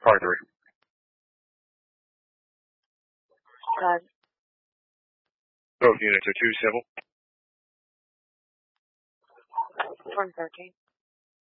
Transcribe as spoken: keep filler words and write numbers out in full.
Car three. Uh, Both units are two civil. Form thirteen.